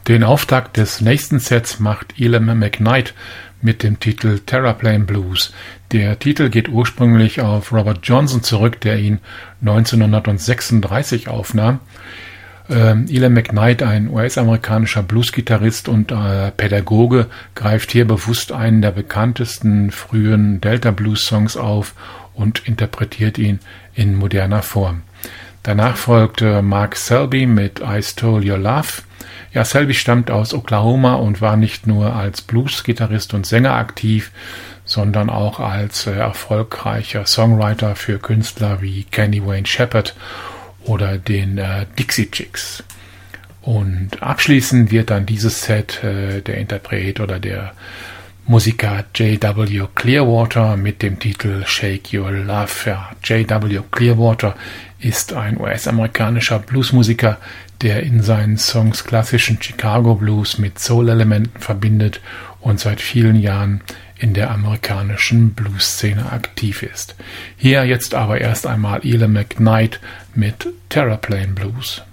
Den Auftakt des nächsten Sets macht Elam McKnight mit dem Titel Terraplane Blues. Der Titel geht ursprünglich auf Robert Johnson zurück, der ihn 1936 aufnahm. Elam McKnight, ein US-amerikanischer Bluesgitarrist und Pädagoge, greift hier bewusst einen der bekanntesten frühen Delta-Blues-Songs auf und interpretiert ihn in moderner Form. Danach folgt Mark Selby mit I Stole Your Love. Ja, Selby stammt aus Oklahoma und war nicht nur als Blues-Gitarrist und Sänger aktiv, sondern auch als erfolgreicher Songwriter für Künstler wie Kenny Wayne Shepherd oder den Dixie Chicks. Und abschließend wird dann dieses Set der Interpret oder der Musiker J.W. Clearwater mit dem Titel Shake Your Love. Ja, J.W. Clearwater ist ein US-amerikanischer Bluesmusiker, der in seinen Songs klassischen Chicago Blues mit Soul-Elementen verbindet und seit vielen Jahren in der amerikanischen Blues-Szene aktiv ist. Hier jetzt aber erst einmal Elam McKnight mit Terraplane Blues.